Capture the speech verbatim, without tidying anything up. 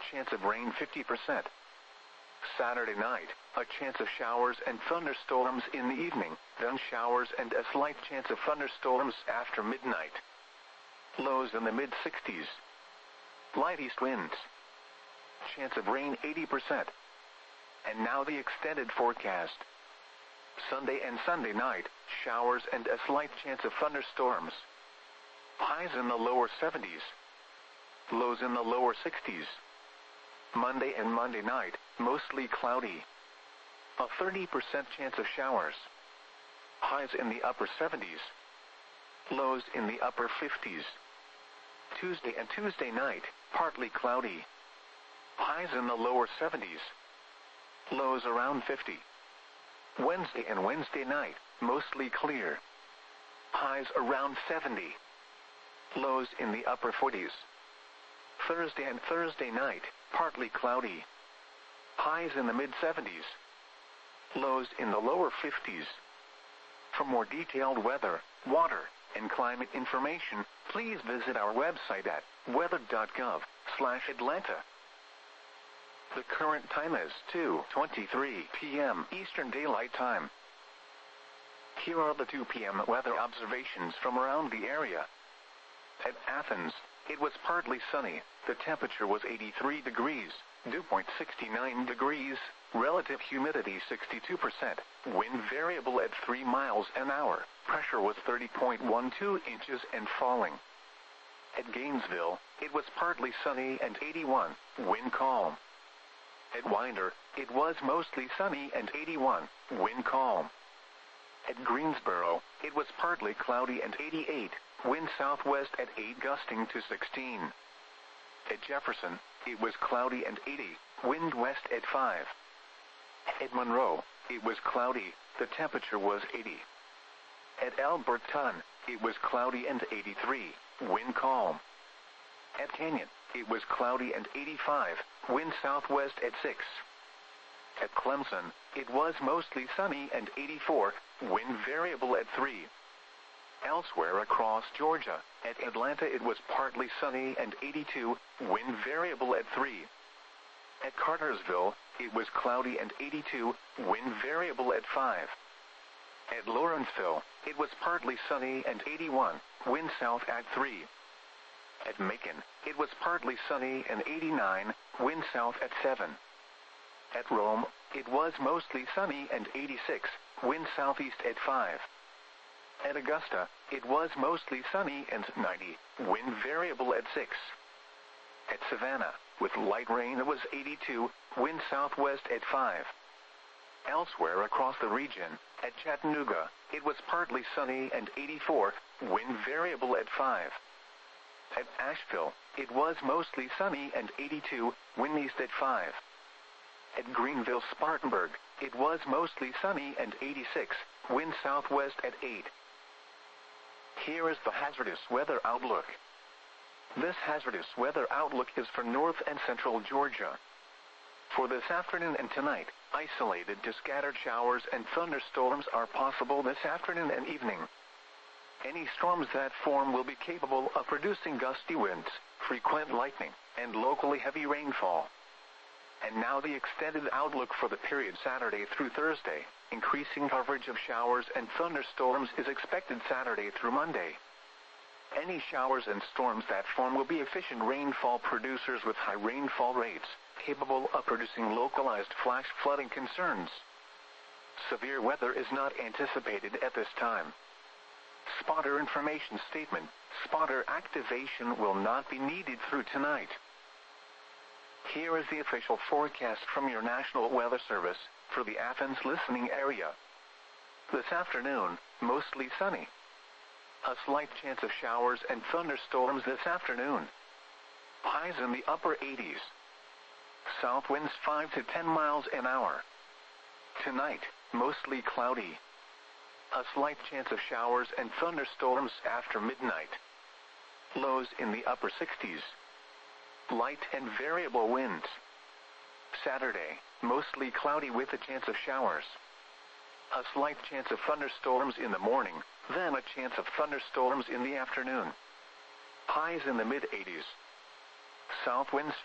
chance of rain fifty percent. Saturday night, a chance of showers and thunderstorms in the evening, then showers and a slight chance of thunderstorms after midnight. Lows in the mid sixties. Light east winds. Chance of rain eighty percent. And now the extended forecast. Sunday and Sunday night, showers and a slight chance of thunderstorms. Highs in the lower seventies. Lows in the lower sixties. Monday and Monday night, mostly cloudy. A thirty percent chance of showers. Highs in the upper seventies. Lows in the upper fifties. Tuesday and Tuesday night, partly cloudy. Highs in the lower seventies. Lows around fifty. Wednesday and Wednesday night, mostly clear. Highs around seventy. Lows in the upper forties. Thursday and Thursday night, partly cloudy. Highs in the mid seventies. Lows in the lower fifties. For more detailed weather, water, and climate information, please visit our website at weather dot gov slash Atlanta. The current time is two twenty-three p m Eastern Daylight Time. Here are the two p m weather observations from around the area. At Athens, it was partly sunny. The temperature was eighty-three degrees, dew point sixty-nine degrees, relative humidity sixty-two percent, wind variable at three miles an hour, pressure was thirty point one two inches and falling. At Gainesville, it was partly sunny and eighty-one, wind calm. At Winder, it was mostly sunny and eighty-one, wind calm. At Greensboro, it was partly cloudy and eighty-eight, wind southwest at eight gusting to sixteen. At Jefferson, it was cloudy and eighty, wind west at five. At Monroe, it was cloudy, the temperature was eighty. At Alberton, it was cloudy and eighty-three, wind calm. At Canyon, it was cloudy and eighty-five, wind southwest at six. At Clemson, it was mostly sunny and eighty-four, wind variable at three. Elsewhere across Georgia, at Atlanta it was partly sunny and eighty-two, wind variable at three. At Cartersville, it was cloudy and eighty-two, wind variable at five. At Lawrenceville, it was partly sunny and eighty-one, wind south at three. At Macon, it was partly sunny and eighty-nine, wind south at seven. At Rome, it was mostly sunny and eighty-six, wind southeast at five. At Augusta, it was mostly sunny and ninety, wind variable at six. At Savannah, with light rain it was eighty-two, wind southwest at five. Elsewhere across the region, at Chattanooga, it was partly sunny and eighty-four, wind variable at five. At Asheville, it was mostly sunny and eighty-two, wind east at five. At Greenville-Spartanburg, it was mostly sunny and eighty-six, wind southwest at eight. Here is the hazardous weather outlook. This hazardous weather outlook is for north and central Georgia. For this afternoon and tonight, isolated to scattered showers and thunderstorms are possible this afternoon and evening. Any storms that form will be capable of producing gusty winds, frequent lightning, and locally heavy rainfall. And now the extended outlook for the period Saturday through Thursday. Increasing coverage of showers and thunderstorms is expected Saturday through Monday. Any showers and storms that form will be efficient rainfall producers with high rainfall rates, capable of producing localized flash flooding concerns. Severe weather is not anticipated at this time. Spotter information statement: spotter activation will not be needed through tonight. Here is the official forecast from your National Weather Service for the Athens listening area. This afternoon, mostly sunny. A slight chance of showers and thunderstorms this afternoon. Highs in the upper eighties. South winds five to ten miles an hour. Tonight, mostly cloudy. A slight chance of showers and thunderstorms after midnight. Lows in the upper sixties. Light and variable winds. Saturday, mostly cloudy with a chance of showers. A slight chance of thunderstorms in the morning, then a chance of thunderstorms in the afternoon. Highs in the mid eighties. South winds